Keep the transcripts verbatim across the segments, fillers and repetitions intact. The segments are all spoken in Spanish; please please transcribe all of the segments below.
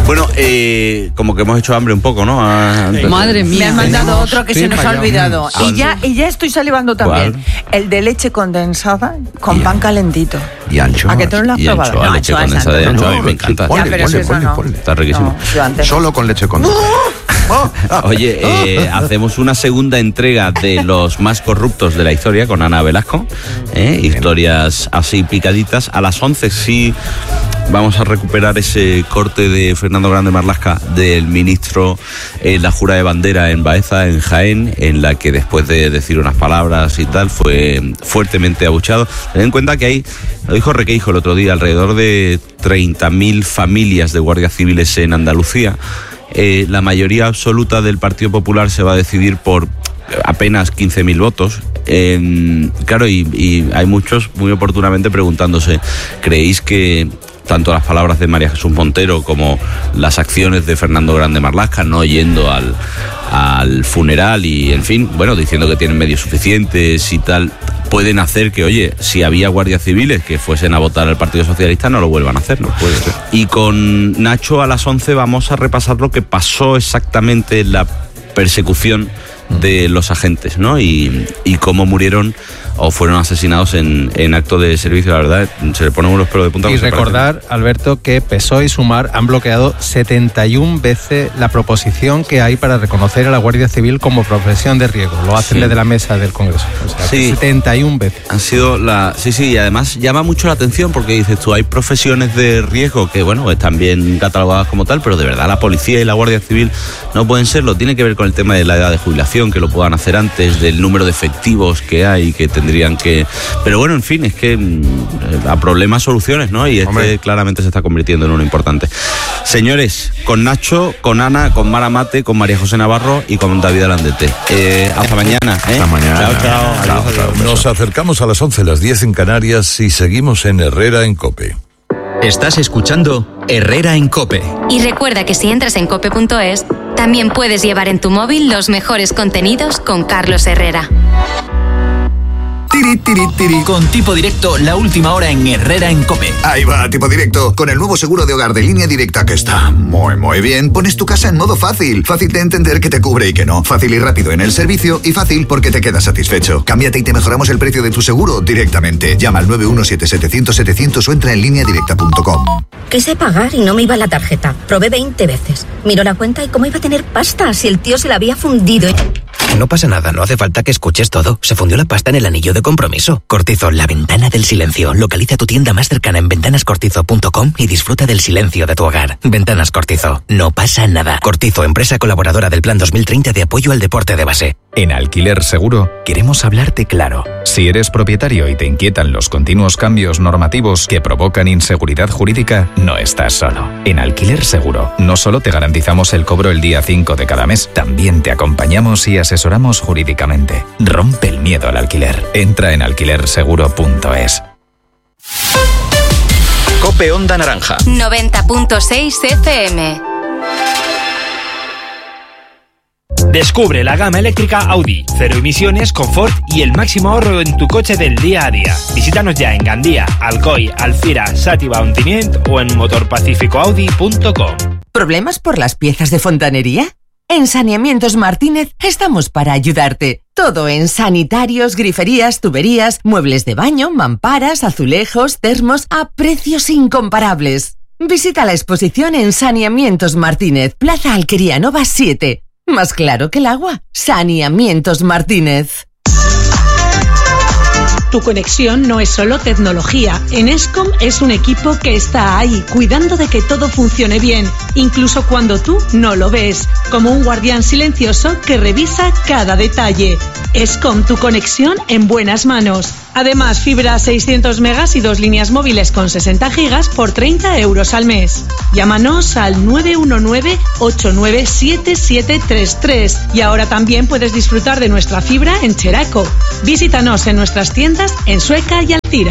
Bueno, eh, como que hemos hecho hambre un poco, ¿no? Ah, sí. Madre mía. Me has mandado otro que sí, se nos ha olvidado. ¿Cuál? Y ya, y ya estoy salivando también. ¿Cuál? El de leche condensada con Y- pan calentito. Y anchoa. ¿A que tú no lo has y probado? anchoa, No, leche anchoa es condensada de anchoa. anchoa, a mí me No, encanta. sí, ponle, Ya, pero ponle, eso ponle, no. ponle. Está riquísimo. No, yo antes- Solo con leche condensada. Oye, eh, hacemos una segunda entrega de los más corruptos de la historia con Ana Velasco. ¿eh? Historias así picaditas. A las once sí vamos a recuperar ese corte de Fernando Grande Marlaska del ministro en la jura de bandera en Baeza, en Jaén, en la que después de decir unas palabras y tal fue fuertemente abucheado. Ten en cuenta que hay, lo dijo Requeijo el otro día, alrededor de treinta mil familias de guardias civiles en Andalucía. Eh, la mayoría absoluta del Partido Popular se va a decidir por apenas quince mil votos. Eh, claro, y, y hay muchos muy oportunamente preguntándose, ¿creéis que tanto las palabras de María Jesús Montero como las acciones de Fernando Grande Marlaska, no yendo al, al funeral y, en fin, bueno, diciendo que tienen medios suficientes y tal, pueden hacer que, oye, si había guardias civiles que fuesen a votar al Partido Socialista, no lo vuelvan a hacer? No puede ser. Y con Nacho a las once vamos a repasar lo que pasó exactamente en la persecución de los agentes, ¿no? Y, y cómo murieron o fueron asesinados en, en acto de servicio. La verdad, se le ponen unos pelos de punta. Y recordar, Alberto, que P S O E y Sumar han bloqueado setenta y una veces la proposición que hay para reconocer a la Guardia Civil como profesión de riesgo. Lo hacen Sí. desde la mesa del Congreso. O sea, Sí. setenta y una veces. Han sido la... Sí, sí, y además llama mucho la atención porque dices tú, hay profesiones de riesgo que, bueno, están bien catalogadas como tal, pero de verdad la policía y la Guardia Civil no pueden serlo. Tiene que ver con el tema de la edad de jubilación, que lo puedan hacer antes, del número de efectivos que hay, que tendrían que... Pero bueno, en fin, es que mm, a problemas soluciones, ¿no? Y este Hombre. claramente se está convirtiendo en uno importante. Señores, con Nacho, con Ana, con Mara Mate, con María José Navarro y con David Alandete. Eh, hasta mañana. ¿eh? Hasta mañana. Chao, chao. Chao, Adiós, chao. adiós. Nos acercamos a las once, las diez en Canarias y seguimos en Herrera en COPE. Estás escuchando Herrera en COPE. Y recuerda que si entras en cope punto es, también puedes llevar en tu móvil los mejores contenidos con Carlos Herrera. Tiri, tiri, tiri. Con Tipo Directo, la última hora en Herrera en COPE. Ahí va, Tipo Directo, con el nuevo seguro de hogar de Línea Directa que está muy, muy bien. Pones tu casa en modo fácil, fácil de entender que te cubre y que no, fácil y rápido en el servicio y fácil porque te quedas satisfecho. Cámbiate y te mejoramos el precio de tu seguro directamente. Llama al nueve uno siete siete cero cero setecientos o entra en línea directa punto com. Quise pagar y no me iba la tarjeta. Probé veinte veces. Miro la cuenta y cómo iba a tener pasta si el tío se la había fundido. No pasa nada, no hace falta que escuches todo. Se fundió la pasta en el anillo de compromiso. Cortizo, la ventana del silencio. Localiza tu tienda más cercana en ventanas cortizo punto com y disfruta del silencio de tu hogar. Ventanas Cortizo. No pasa nada. Cortizo, empresa colaboradora del Plan dos mil treinta de apoyo al deporte de base. En Alquiler Seguro queremos hablarte claro. Si eres propietario y te inquietan los continuos cambios normativos que provocan inseguridad jurídica, no estás solo. En Alquiler Seguro no solo te garantizamos el cobro el día cinco de cada mes, también te acompañamos y asesoramos jurídicamente. Rompe el miedo al alquiler. Entra en alquiler seguro punto es. COPE Onda Naranja. noventa punto seis F M. Descubre la gama eléctrica Audi, cero emisiones, confort y el máximo ahorro en tu coche del día a día. Visítanos ya en Gandía, Alcoy, Alcira, Sátiva, Ontinyent o en motor pacifico audi punto com. ¿Problemas por las piezas de fontanería? En Saneamientos Martínez estamos para ayudarte. Todo en sanitarios, griferías, tuberías, muebles de baño, mamparas, azulejos, termos a precios incomparables. Visita la exposición en Saneamientos Martínez, Plaza Alquería Nova siete. Más claro que el agua. Saneamientos Martínez. Tu conexión no es solo tecnología. En Escom es un equipo que está ahí, cuidando de que todo funcione bien, incluso cuando tú no lo ves, como un guardián silencioso que revisa cada detalle. Escom, tu conexión en buenas manos. Además, fibra seiscientos megas y dos líneas móviles con sesenta gigas por treinta euros al mes. Llámanos al nueve uno nueve, ocho nueve siete siete tres tres y ahora también puedes disfrutar de nuestra fibra en Cheraco. Visítanos en nuestras tiendas en Sueca y Alcira.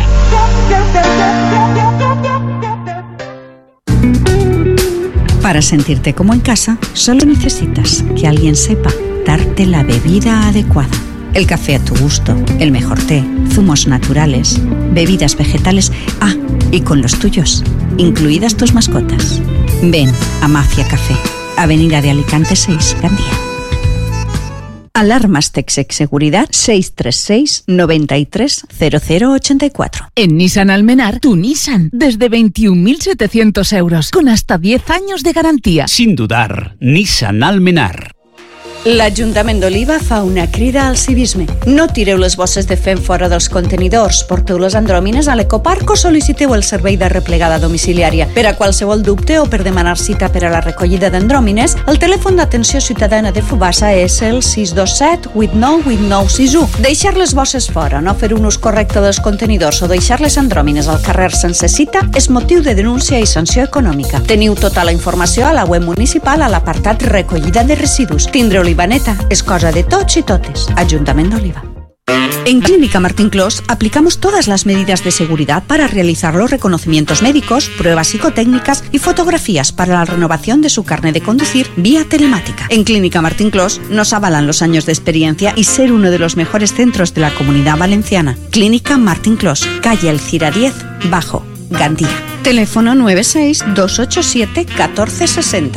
Para sentirte como en casa, solo necesitas que alguien sepa darte la bebida adecuada. El café a tu gusto, el mejor té, zumos naturales, bebidas vegetales, ah, y con los tuyos, incluidas tus mascotas. Ven a Mafia Café, Avenida de Alicante seis, Gandía. Alarmas Texec Seguridad seis tres seis, nueve tres, cero cero ocho cuatro. En Nissan Almenar, tu Nissan, desde veintiún mil setecientos euros, con hasta diez años de garantía. Sin dudar, Nissan Almenar. L'Ajuntament d'Oliva fa una crida al civisme. No tireu les bosses de fem fora dels contenidors, porteu les andròmines a l'ecoparc o sol·liciteu el servei de replegada domiciliària. Per a qualsevol dubte o per demanar cita per a la recollida d'andròmines, el telèfon d'atenció ciutadana de Fubassa és el sis dos set, vuit nou vuit nou sis u. Deixar les bosses fora, no fer un ús correcte dels contenidors o deixar les andròmines al carrer sense cita és motiu de denúncia i sanció econòmica. Teniu tota la informació a la web municipal a l'apartat recollida de residus. Tindre Olivaneta és cosa de tots i totes. Ajuntament d'Oliva. En Clínica Martín Clos aplicamos todas las medidas de seguridad para realizar los reconocimientos médicos, pruebas psicotécnicas y fotografías para la renovación de su carnet de conducir vía telemática. En Clínica Martín Clos nos avalan los años de experiencia y ser uno de los mejores centros de la Comunidad Valenciana. Clínica Martín Clos, calle Alcira diez, Bajo, Gandía. Teléfono nueve seis, dos ocho siete, uno cuatro seis cero.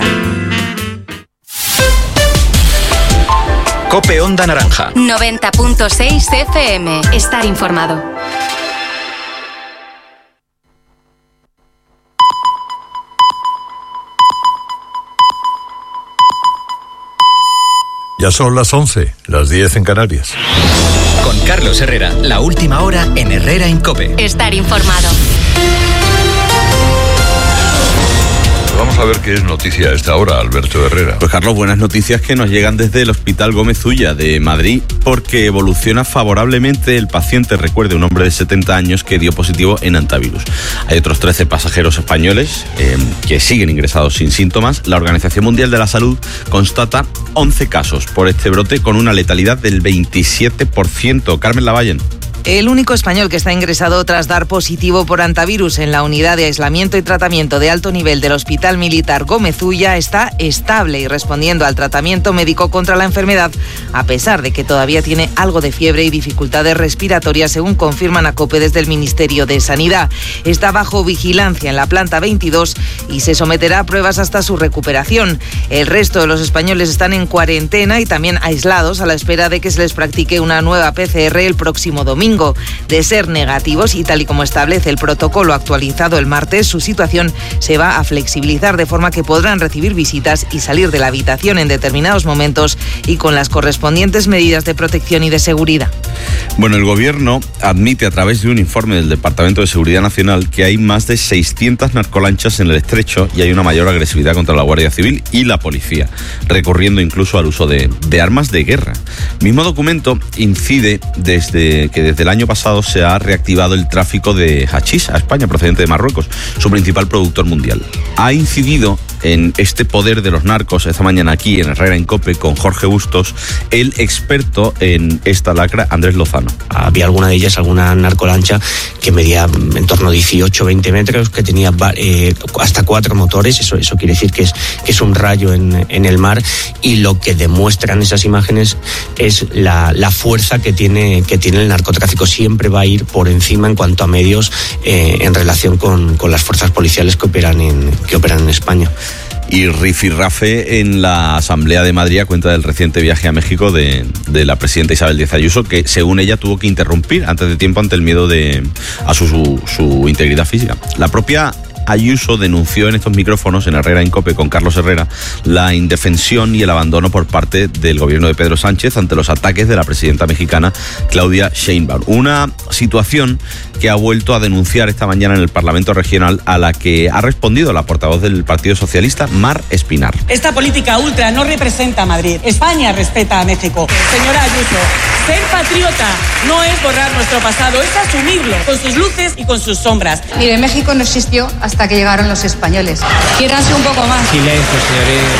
Cope Onda Naranja. noventa punto seis F M. Estar informado. Ya son las once, las diez en Canarias. Con Carlos Herrera, la última hora en Herrera en Cope. Estar informado. Vamos a ver qué es noticia a esta hora, Alberto Herrera. Pues Carlos, buenas noticias que nos llegan desde el Hospital Gómez Ulla de Madrid, porque evoluciona favorablemente el paciente, recuerde, un hombre de setenta años que dio positivo en hantavirus. Hay otros trece pasajeros españoles eh, que siguen ingresados sin síntomas. La Organización Mundial de la Salud constata once casos por este brote con una letalidad del veintisiete por ciento. Carmen Lavallen. El único español que está ingresado tras dar positivo por hantavirus en la unidad de aislamiento y tratamiento de alto nivel del Hospital Militar Gómez Ulla está estable y respondiendo al tratamiento médico contra la enfermedad, a pesar de que todavía tiene algo de fiebre y dificultades respiratorias, según confirman a COPE desde el Ministerio de Sanidad. Está bajo vigilancia en la planta veintidós y se someterá a pruebas hasta su recuperación. El resto de los españoles están en cuarentena y también aislados a la espera de que se les practique una nueva P C R el próximo domingo. De ser negativos y tal y como establece el protocolo actualizado el martes, su situación se va a flexibilizar de forma que podrán recibir visitas y salir de la habitación en determinados momentos y con las correspondientes medidas de protección y de seguridad. Bueno, el Gobierno admite a través de un informe del Departamento de Seguridad Nacional que hay más de seiscientas narcolanchas en el estrecho y hay una mayor agresividad contra la Guardia Civil y la policía, recurriendo incluso al uso de, de armas de guerra. Mismo documento incide desde que desde el año pasado se ha reactivado el tráfico de hachís a España procedente de Marruecos, su principal productor mundial. Ha incidido en este poder de los narcos esta mañana aquí en Herrera en Cope con Jorge Bustos, el experto en esta lacra, Andrés Lozano. Había alguna de ellas, alguna narcolancha que medía en torno a dieciocho, veinte metros, que tenía eh, hasta cuatro motores. Eso, eso quiere decir que es, que es un rayo en, en el mar, y lo que demuestran esas imágenes es la, la fuerza que tiene, que tiene el narcotráfico. Siempre va a ir por encima en cuanto a medios eh, en relación con, con las fuerzas policiales que operan en, que operan en España. Y rifirrafe en la Asamblea de Madrid a cuenta del reciente viaje a México de, de la presidenta Isabel Díaz Ayuso, que según ella tuvo que interrumpir antes de tiempo ante el miedo de, a su, su, su integridad física. La propia Ayuso denunció en estos micrófonos, en Herrera en Cope con Carlos Herrera, la indefensión y el abandono por parte del gobierno de Pedro Sánchez ante los ataques de la presidenta mexicana Claudia Sheinbaum. Una situación que ha vuelto a denunciar esta mañana en el Parlamento Regional, a la que ha respondido la portavoz del Partido Socialista, Mar Espinar. Esta política ultra no representa a Madrid. España respeta a México. Señora Ayuso, ser patriota no es borrar nuestro pasado, es asumirlo, con sus luces y con sus sombras. Mire, México no existió hasta que llegaron los españoles. Quiéranse un poco más. Silencio, señoría.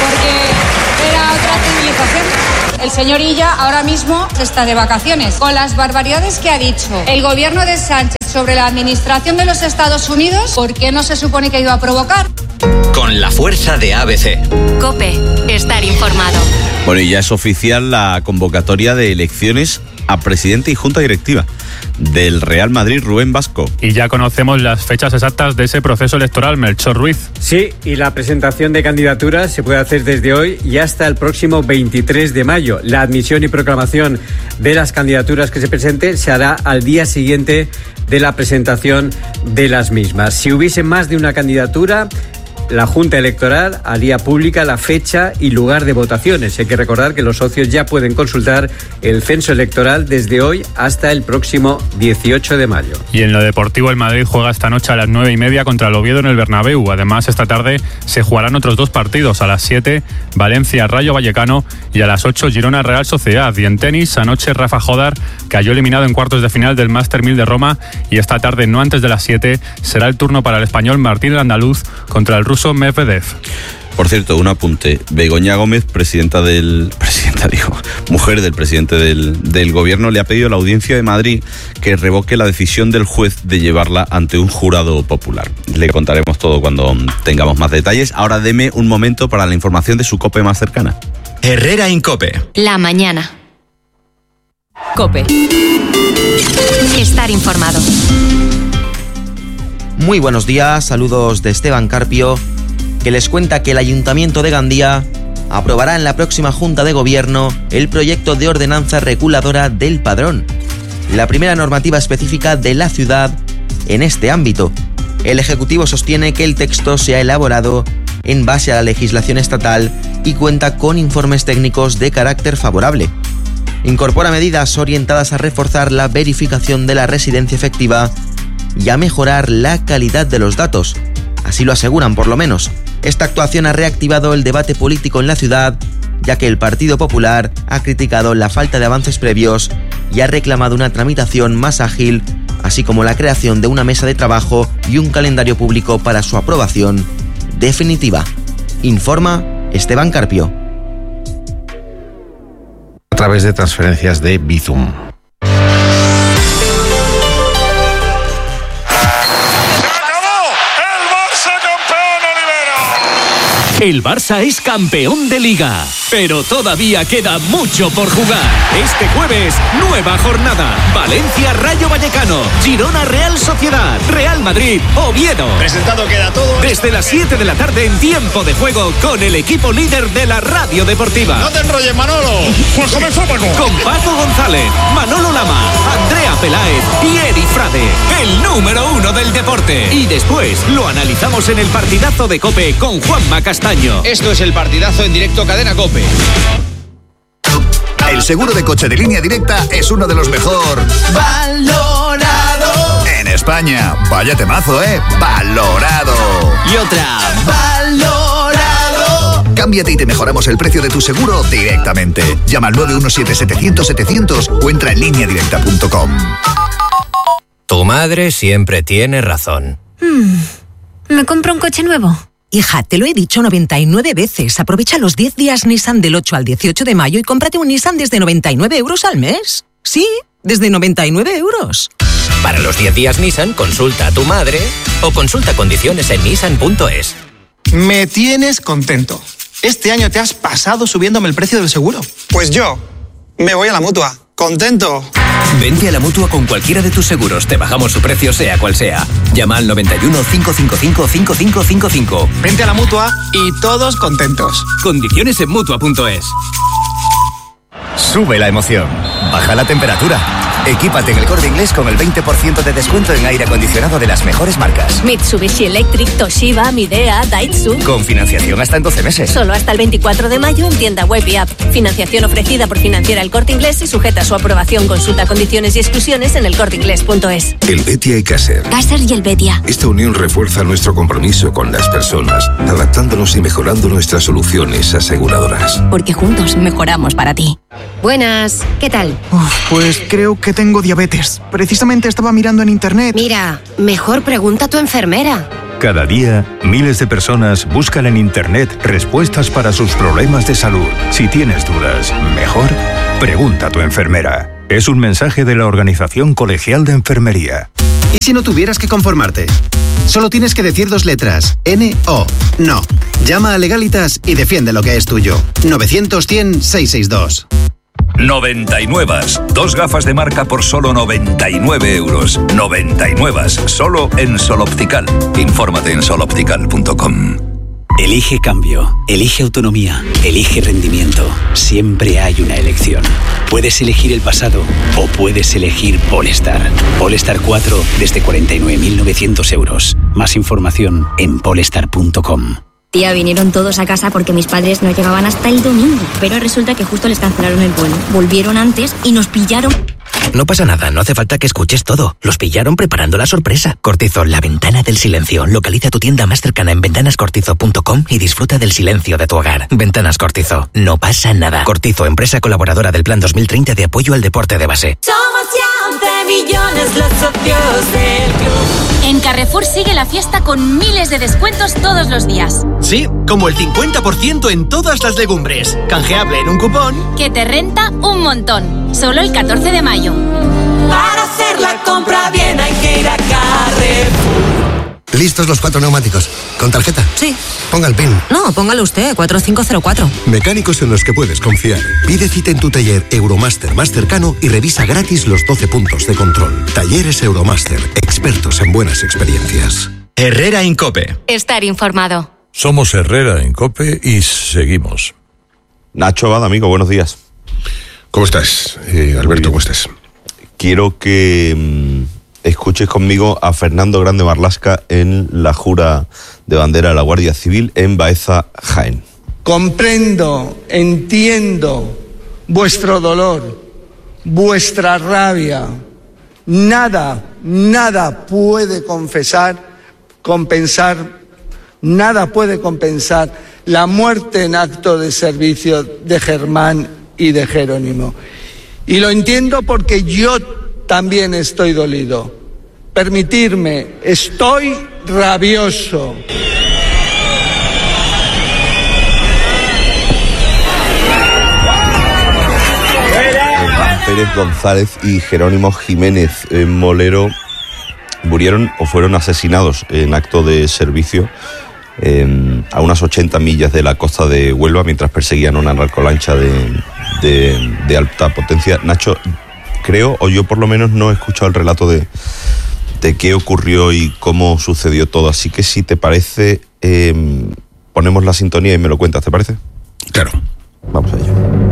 Porque era otra civilización. El señor Illa ahora mismo está de vacaciones. Con las barbaridades que ha dicho el gobierno de Sánchez sobre la administración de los Estados Unidos, ¿por qué no se supone que iba a provocar? Con la fuerza de A B C. COPE. Estar informado. Bueno, y ya es oficial la convocatoria de elecciones a presidente y junta directiva. del Real Madrid, Rubén Vasco. Y ya conocemos las fechas exactas de ese proceso electoral, Melchor Ruiz. Sí, y la presentación de candidaturas se puede hacer desde hoy y hasta el próximo veintitrés de mayo. La admisión y proclamación de las candidaturas que se presenten se hará al día siguiente de la presentación de las mismas. Si hubiese más de una candidatura, la Junta Electoral haría pública la fecha y lugar de votaciones. Hay que recordar que los socios ya pueden consultar el censo electoral desde hoy hasta el próximo dieciocho de mayo. Y en lo deportivo, el Madrid juega esta noche a las nueve y media contra el Oviedo en el Bernabéu. Además, esta tarde se jugarán otros dos partidos. A las siete, Valencia Rayo Vallecano, y a las ocho, Girona Real Sociedad. Y en tenis, anoche Rafa Jodar cayó eliminado en cuartos de final del Master mil de Roma, y esta tarde, no antes de las siete, será el turno para el español Martín el Andaluz contra el ruso Medvedev. Por cierto, un apunte. Begoña Gómez, presidenta del... Presidenta, digo, mujer del presidente del, del gobierno, le ha pedido a la Audiencia de Madrid que revoque la decisión del juez de llevarla ante un jurado popular. Le contaremos todo cuando tengamos más detalles. Ahora deme un momento para la información de su COPE más cercana. Herrera en COPE. La mañana. COPE. Estar informado. Muy buenos días, saludos de Esteban Carpio, que les cuenta que el Ayuntamiento de Gandía aprobará en la próxima Junta de Gobierno el proyecto de ordenanza reguladora del padrón, la primera normativa específica de la ciudad en este ámbito. El Ejecutivo sostiene que el texto se ha elaborado en base a la legislación estatal y cuenta con informes técnicos de carácter favorable. Incorpora medidas orientadas a reforzar la verificación de la residencia efectiva y a mejorar la calidad de los datos. Así lo aseguran, por lo menos. Esta actuación ha reactivado el debate político en la ciudad, ya que el Partido Popular ha criticado la falta de avances previos y ha reclamado una tramitación más ágil, así como la creación de una mesa de trabajo y un calendario público para su aprobación definitiva. Informa Esteban Carpio. A través de transferencias de Bizum. El Barça es campeón de Liga, pero todavía queda mucho por jugar. Este jueves, nueva jornada. Valencia Rayo Vallecano, Girona Real Sociedad, Real Madrid Oviedo. Presentado queda todo. Desde las siete de la tarde en tiempo de juego con el equipo líder de la radio deportiva. No te enrolles, Manolo. Pues comenzó Paco. Con Paco González, Manolo Lama, Andrea Peláez y Eri Frade, el número uno del deporte. Y después lo analizamos en el partidazo de COPE con Juanma Castaño. Esto es el partidazo en directo Cadena COPE. El seguro de coche de Línea Directa es uno de los mejor valorado en España. Vaya temazo, ¿eh? Valorado. Y otra. Valorado. Cámbiate y te mejoramos el precio de tu seguro directamente. Llama al nueve uno siete, setecientos, setecientos o entra en línea directa punto com. Tu madre siempre tiene razón. Hmm. ¿Me compro un coche nuevo? Hija, te lo he dicho noventa y nueve veces. Aprovecha los diez días Nissan del ocho al dieciocho de mayo y cómprate un Nissan desde noventa y nueve euros al mes. Sí, desde noventa y nueve euros. Para los diez días Nissan, consulta a tu madre o consulta condiciones en nissan punto es. Me tienes contento. Este año te has pasado subiéndome el precio del seguro. Pues yo me voy a la Mutua. Contento. Vente a la Mutua con cualquiera de tus seguros. Te bajamos su precio sea cual sea. Llama al noventa y uno, cinco cinco cinco, cinco cinco cinco cinco. Vente a la Mutua y todos contentos. Condiciones en mutua punto es. Sube la emoción. Baja la temperatura. Equípate en el Corte Inglés con el veinte por ciento de descuento en aire acondicionado de las mejores marcas. Mitsubishi Electric, Toshiba, Midea, Daihatsu. Con financiación hasta en doce meses. Solo hasta el veinticuatro de mayo en tienda web y app. Financiación ofrecida por Financiera El Corte Inglés y sujeta a su aprobación. Consulta condiciones y exclusiones en el corte inglés punto es. El Betia y Caser. Caser y el Betia. Esta unión refuerza nuestro compromiso con las personas, adaptándonos y mejorando nuestras soluciones aseguradoras. Porque juntos mejoramos para ti. Buenas, ¿qué tal? Uf, pues creo que tengo diabetes. Precisamente estaba mirando en internet. Mira, mejor pregunta a tu enfermera. Cada día, miles de personas buscan en internet respuestas para sus problemas de salud. Si tienes dudas, mejor pregunta a tu enfermera. Es un mensaje de la Organización Colegial de Enfermería. ¿Y si no tuvieras que conformarte? Solo tienes que decir dos letras. N O. No. Llama a Legalitas y defiende lo que es tuyo. novecientos, cien, seiscientos sesenta y dos. noventa y nueve. Dos gafas de marca por solo noventa y nueve euros. noventa y nueve. Solo en Sol Optical. Infórmate en sol optical punto com. Elige cambio, elige autonomía, elige rendimiento. Siempre hay una elección. Puedes elegir el pasado o puedes elegir Polestar. Polestar cuatro desde cuarenta y nueve mil novecientos euros. Más información en polestar punto com. Tía, vinieron todos a casa porque mis padres no llegaban hasta el domingo. Pero resulta que justo les cancelaron el vuelo. Volvieron antes y nos pillaron. No pasa nada, no hace falta que escuches todo. Los pillaron preparando la sorpresa. Cortizo, la ventana del silencio. Localiza tu tienda más cercana en ventanas cortizo punto com y disfruta del silencio de tu hogar. Ventanas Cortizo, no pasa nada. Cortizo, empresa colaboradora del Plan dos mil treinta de apoyo al deporte de base. Somos ya once millones los socios del club. En Carrefour sigue la fiesta con miles de descuentos todos los días. Sí, como el cincuenta por ciento en todas las legumbres. Canjeable en un cupón que te renta un montón. Solo el catorce de mayo. Para hacer la compra bien hay que ir a Carrefour. ¿Listos los cuatro neumáticos? ¿Con tarjeta? Sí. Ponga el PIN. No, póngalo usted, cuatro cinco cero cuatro. Mecánicos en los que puedes confiar. Pide cita en tu taller Euromaster más cercano y revisa gratis los doce puntos de control. Talleres Euromaster, expertos en buenas experiencias. Herrera Incope. Estar informado. Somos Herrera Incope y seguimos. Nacho Abad, amigo, buenos días. ¿Cómo estás, eh, Alberto? ¿Cómo estás? Quiero que mmm, escuches conmigo a Fernando Grande Marlasca en la jura de bandera de la Guardia Civil en Baeza, Jaén. Comprendo, entiendo vuestro dolor, vuestra rabia. Nada, nada puede confesar, compensar, nada puede compensar la muerte en acto de servicio de Germán y de Jerónimo. Y lo entiendo porque yo también estoy dolido. Permitirme, estoy rabioso. Pérez González y Jerónimo Jiménez eh, Molero murieron o fueron asesinados en acto de servicio eh, a unas ochenta millas de la costa de Huelva mientras perseguían una narcolancha de, de, de alta potencia. Nacho, creo, o yo por lo menos no he escuchado el relato de, de qué ocurrió y cómo sucedió todo, así que si te parece, eh, ponemos la sintonía y me lo cuentas, ¿te parece? Claro. Vamos a ello.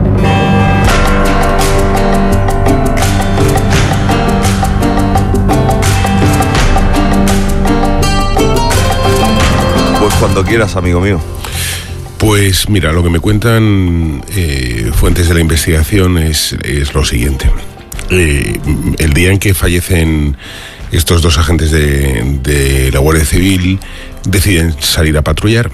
Pues cuando quieras, amigo mío. Pues mira, lo que me cuentan eh, fuentes de la investigación es, es lo siguiente. Eh, el día en que fallecen estos dos agentes de, de la Guardia Civil, deciden salir a patrullar.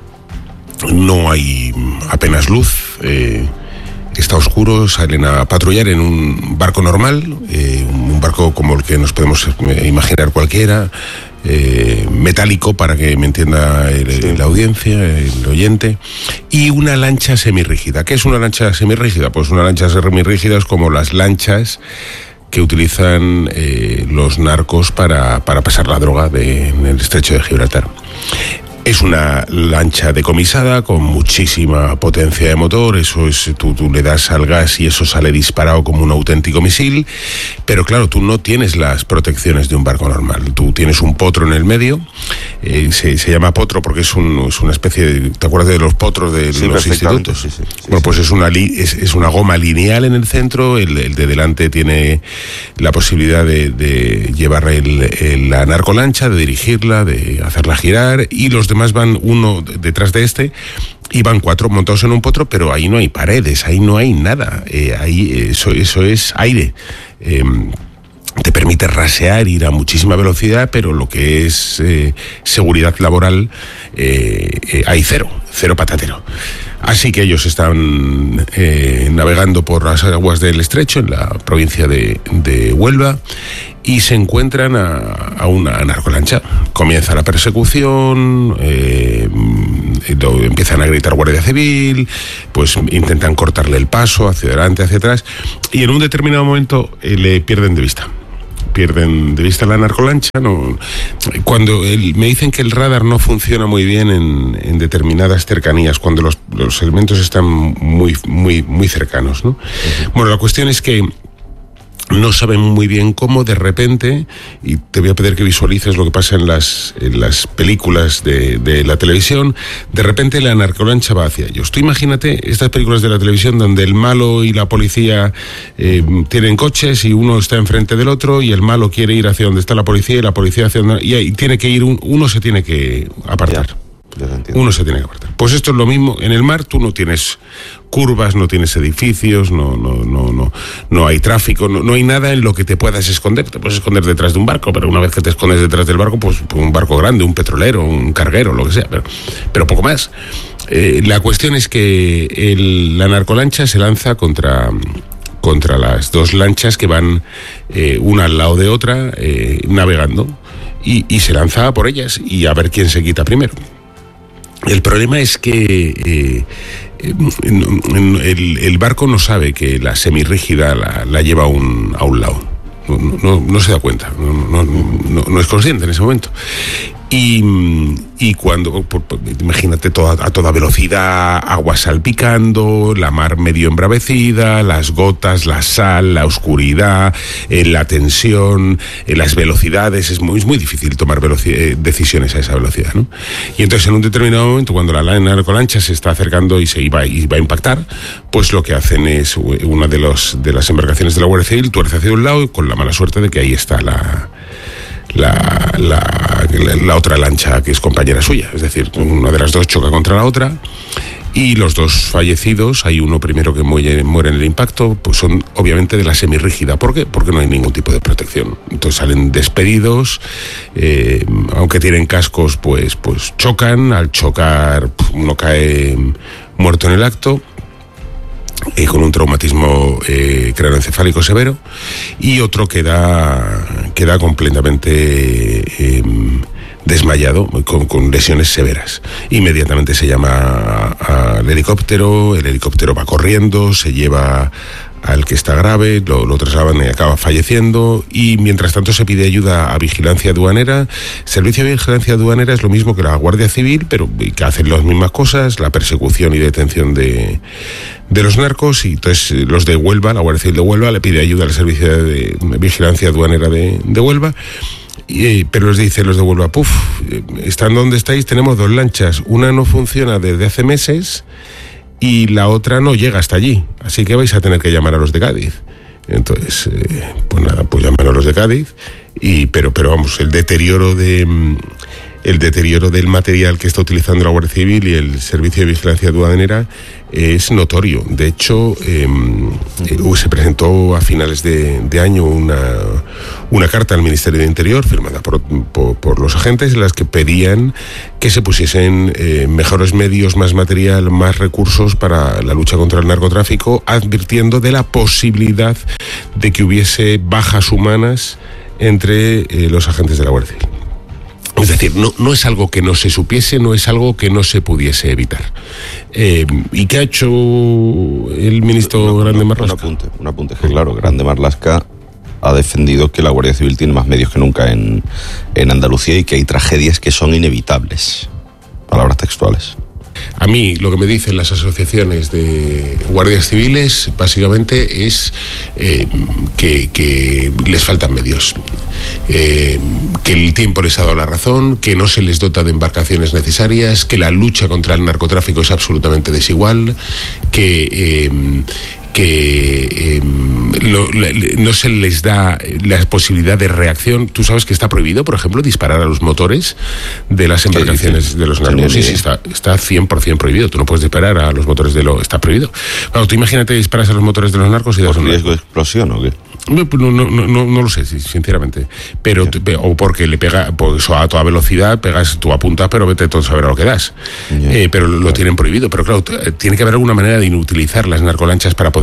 No hay apenas luz, eh, está oscuro, salen a patrullar en un barco normal, eh, un barco como el que nos podemos imaginar cualquiera, eh, metálico, para que me entienda el, sí. la audiencia, el oyente, y una lancha semirrígida. ¿Qué es una lancha semirrígida? Pues una lancha semirrígida es como las lanchas que utilizan eh, los narcos para, para pasar la droga de, en el estrecho de Gibraltar. Es una lancha decomisada con muchísima potencia de motor, eso es, tú, tú le das al gas y eso sale disparado como un auténtico misil, pero claro, tú no tienes las protecciones de un barco normal, tú tienes un potro en el medio, eh, se, se llama potro porque es, un, es una especie de, ¿te acuerdas de los potros de sí, los institutos? Sí, sí, sí, bueno, pues sí. es, una li, es, es una goma lineal en el centro, el, el de delante tiene la posibilidad de, de llevar el, el, la narcolancha, de dirigirla, de hacerla girar, y los demás van uno detrás de este y van cuatro montados en un potro, pero ahí no hay paredes, ahí no hay nada, eh, ahí eso, eso es aire. Eh, te permite rasear, ir a muchísima velocidad, pero lo que es eh, seguridad laboral, eh, eh, hay cero, cero patatero. Así que ellos están eh, navegando por las aguas del estrecho, en la provincia de, de Huelva, y se encuentran a, a una narcolancha. Comienza la persecución, eh, lo, empiezan a gritar Guardia Civil, pues intentan cortarle el paso hacia adelante, hacia atrás, y en un determinado momento eh, le pierden de vista. pierden de vista la narcolancha. No, cuando el, me dicen que el radar no funciona muy bien en, en determinadas cercanías, cuando los, los elementos están muy, muy, muy cercanos, ¿no? Uh-huh. Bueno, la cuestión es que no saben muy bien cómo de repente, y te voy a pedir que visualices lo que pasa en las, en las películas de, de la televisión, de repente la narcolancha va hacia ellos. Tú imagínate estas películas de la televisión donde el malo y la policía eh, tienen coches y uno está enfrente del otro y el malo quiere ir hacia donde está la policía y la policía hacia donde... Y ahí tiene que ir, un, uno se tiene que apartar. Uno se tiene que apartar. Pues esto es lo mismo. En el mar tú no tienes curvas, no tienes edificios, no, no, no, no, no hay tráfico, no, no hay nada en lo que te puedas esconder. Te puedes esconder detrás de un barco, pero una vez que te escondes detrás del barco, pues un barco grande, un petrolero, un carguero, lo que sea, pero, pero poco más. Eh, la cuestión es que el, la narcolancha se lanza contra... contra las dos lanchas que van eh, una al lado de otra eh, navegando y, y se lanza por ellas y a ver quién se quita primero. El problema es que eh, el, el barco no sabe que la semirrígida la, la lleva a un, a un lado. No, no, no se da cuenta, no, no, no, no es consciente en ese momento. Y, y cuando, por, por, imagínate toda, a toda velocidad, agua salpicando, la mar medio embravecida, las gotas, la sal, la oscuridad, eh, la tensión, eh, las velocidades, es muy, es muy difícil tomar eh, decisiones a esa velocidad, ¿no? Y entonces en un determinado momento, cuando la narcolancha se está acercando y se iba, y va a impactar, pues lo que hacen es una de, los, de las embarcaciones de la Guardia Civil tuerce hacia un lado y con la mala suerte de que ahí está la... La, la, la, la otra lancha que es compañera suya, es decir, una de las dos choca contra la otra y los dos fallecidos, hay uno primero que muere, muere en el impacto, pues son obviamente de la semirrígida. ¿Por qué? Porque no hay ningún tipo de protección. Entonces salen despedidos, eh, aunque tienen cascos, pues, pues chocan, al chocar uno cae muerto en el acto. Eh, con un traumatismo eh, craneoencefálico severo y otro queda, queda completamente eh, desmayado con, con lesiones severas. Inmediatamente se llama al helicóptero, el helicóptero va corriendo, se lleva al que está grave, lo, lo trasladan y acaba falleciendo y mientras tanto se pide ayuda a Vigilancia Aduanera. Servicio de Vigilancia Aduanera es lo mismo que la Guardia Civil, pero que hacen las mismas cosas, la persecución y detención de, de los narcos, y entonces los de Huelva, la Guardia Civil de Huelva le pide ayuda al Servicio de Vigilancia Aduanera de, de Huelva. Y, pero les dice los de Huelva, puf, están donde estáis, tenemos dos lanchas, una no funciona desde hace meses y la otra no llega hasta allí, así que vais a tener que llamar a los de Cádiz. Entonces, eh, pues nada, pues llamaron a los de Cádiz, y, pero, pero vamos, el deterioro de el deterioro del material que está utilizando la Guardia Civil y el Servicio de Vigilancia Aduanera es notorio. De hecho, eh, eh, se presentó a finales de, de año una, una carta al Ministerio de Interior firmada por, por, por los agentes en las que pedían que se pusiesen eh, mejores medios, más material, más recursos para la lucha contra el narcotráfico, advirtiendo de la posibilidad de que hubiese bajas humanas entre eh, los agentes de la Guardia Civil. Es decir, no, no es algo que no se supiese, no es algo que no se pudiese evitar. Eh, ¿Y qué ha hecho el ministro no, Grande no, Marlaska? Un apunte, un apunte, que claro, Grande Marlaska ha defendido que la Guardia Civil tiene más medios que nunca en, en Andalucía y que hay tragedias que son inevitables. Palabras textuales. A mí lo que me dicen las asociaciones de guardias civiles básicamente es eh, que, que les faltan medios, eh, que el tiempo les ha dado la razón, que no se les dota de embarcaciones necesarias, que la lucha contra el narcotráfico es absolutamente desigual, que... Eh, que eh, lo, le, no se les da la posibilidad de reacción. Tú sabes que está prohibido, por ejemplo, disparar a los motores de las embarcaciones de los narcos. Sí, sí, está, está cien por ciento prohibido. Tú no puedes disparar a los motores de lo... Está prohibido. Claro, tú imagínate disparas a los motores de los narcos y... ¿Por riesgo de explosión o qué? No, no, no, no, no lo sé, sinceramente. Pero, yeah. O porque le pega, pues a toda velocidad, pegas, tú apuntas, pero vete todo a saber a lo que das. Yeah. Eh, pero lo tienen prohibido. Pero claro, tiene que haber alguna manera de inutilizar las narcolanchas para poder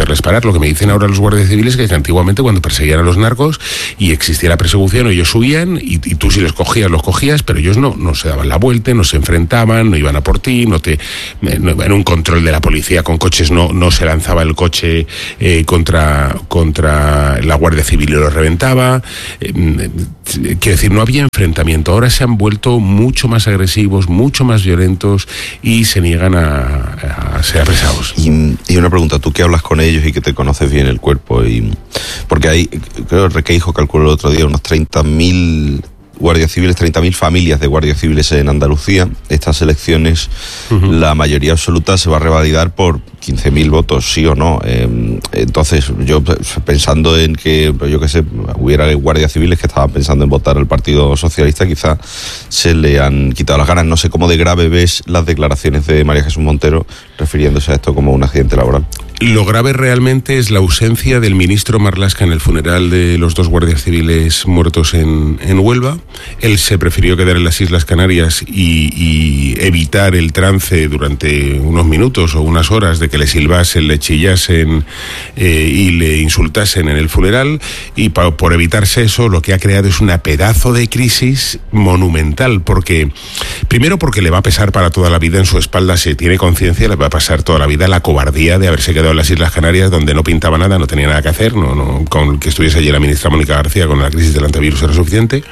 poderles parar. Lo que me dicen ahora los guardias civiles es que antiguamente cuando perseguían a los narcos y existía la persecución, ellos huían y, y tú si les cogías, los cogías, pero ellos no, no se daban la vuelta, no se enfrentaban, no iban a por ti, no te, no, en un control de la policía con coches no, no se lanzaba el coche eh, contra, contra la Guardia Civil y lo reventaba. Eh, quiero decir, no había enfrentamiento. Ahora se han vuelto mucho más agresivos, mucho más violentos y se niegan a, a ser apresados. Y, y una pregunta, tú que hablas con ellos y que te conoces bien el cuerpo, y porque hay, creo que Requeijo calculó el otro día unos treinta mil guardias civiles, treinta mil familias de guardias civiles en Andalucía. Estas elecciones, uh-huh. la mayoría absoluta se va a revalidar por quince mil votos, sí o no. Eh, entonces, yo pensando en que, yo qué sé, hubiera guardias civiles que estaban pensando en votar al Partido Socialista, quizá se le han quitado las ganas. No sé cómo de grave ves las declaraciones de María Jesús Montero refiriéndose a esto como un accidente laboral. Lo grave realmente es la ausencia del ministro Marlaska en el funeral de los dos guardias civiles muertos en, en Huelva. Él se prefirió quedar en las Islas Canarias y, y evitar el trance durante unos minutos o unas horas de que le silbasen, le chillasen eh, y le insultasen en el funeral, y pa, por evitarse eso lo que ha creado es una pedazo de crisis monumental, porque primero porque le va a pesar para toda la vida en su espalda, si tiene conciencia, le va a pasar toda la vida la cobardía de haberse quedado en las Islas Canarias, donde no pintaba nada, no tenía nada que hacer, no, no, con que estuviese allí la ministra Mónica García con la crisis del antivirus era suficiente.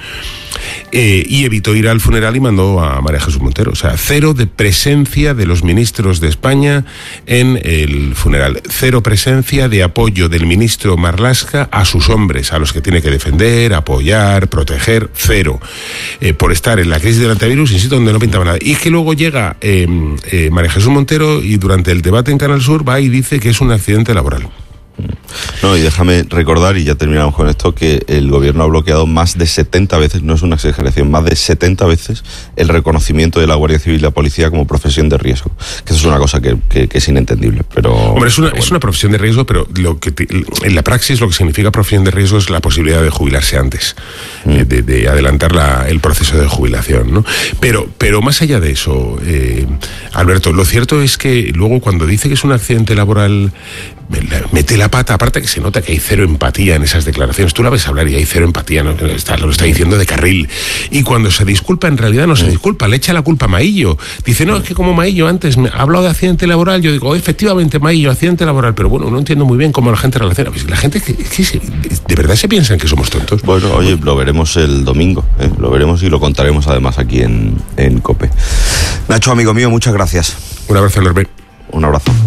Eh, y evitó ir al funeral y mandó a María Jesús Montero. O sea, cero de presencia de los ministros de España en el funeral. Cero presencia de apoyo del ministro Marlaska a sus hombres, a los que tiene que defender, apoyar, proteger. Cero. Eh, por estar en la crisis del antivirus, insisto, donde no pintaba nada. Y que luego llega eh, eh, María Jesús Montero y durante el debate en Canal Sur va y dice que es un accidente laboral. No, y déjame recordar, y ya terminamos con esto, que el gobierno ha bloqueado más de setenta veces, no es una exageración, más de setenta veces el reconocimiento de la Guardia Civil y la Policía como profesión de riesgo. Que eso es una cosa que, que, que es inentendible. Pero, Hombre, es una, pero bueno. es una profesión de riesgo, pero lo que te, en la praxis lo que significa profesión de riesgo es la posibilidad de jubilarse antes, mm. eh, de, de adelantar la, el proceso de jubilación, ¿no? Pero, pero más allá de eso, eh, Alberto, lo cierto es que luego cuando dice que es un accidente laboral, mete la pata, aparte que se nota que hay cero empatía en esas declaraciones. Tú la ves hablar y hay cero empatía, ¿no? Está, lo está diciendo de carril. Y cuando se disculpa, en realidad no se disculpa, le echa la culpa a Maillo. Dice, no, es que como Maillo antes me ha hablado de accidente laboral, yo digo, oh, efectivamente, Maillo, accidente laboral, pero bueno, no entiendo muy bien cómo la gente relaciona. Pues la gente, que, que se, ¿de verdad se piensan que somos tontos? Bueno, oye, lo veremos el domingo, ¿eh? Lo veremos y lo contaremos además aquí en, en COPE. Nacho, amigo mío, muchas gracias. Un abrazo enorme. Un abrazo.